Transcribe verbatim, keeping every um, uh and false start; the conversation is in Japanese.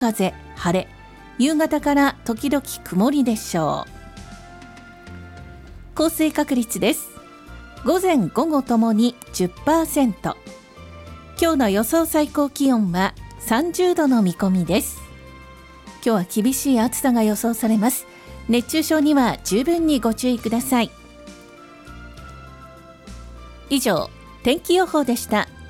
風、晴れ、夕方から時々曇りでしょう。降水確率です。午前午後ともに じゅっパーセント。 今日の予想最高気温はさんじゅうどの見込みです。今日は厳しい暑さが予想されます。熱中症には十分にご注意ください。以上、天気予報でした。